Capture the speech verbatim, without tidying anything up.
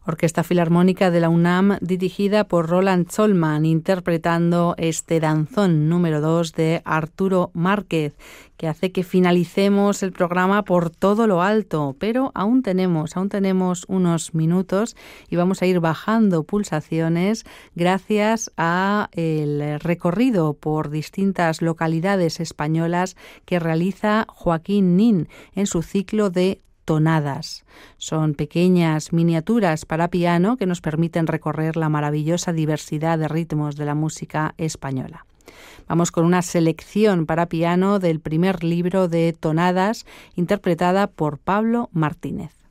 Orquesta Filarmónica de la UNAM dirigida por Roland Zollmann, interpretando este danzón número dos de Arturo Márquez, que hace que finalicemos el programa por todo lo alto, pero aún tenemos, aún tenemos unos minutos y vamos a ir bajando pulsaciones gracias a el recorrido por distintas localidades españolas que realiza Joaquín Nin en su ciclo de tonadas. Son pequeñas miniaturas para piano que nos permiten recorrer la maravillosa diversidad de ritmos de la música española. Vamos con una selección para piano del primer libro de tonadas interpretada por Pablo Martínez.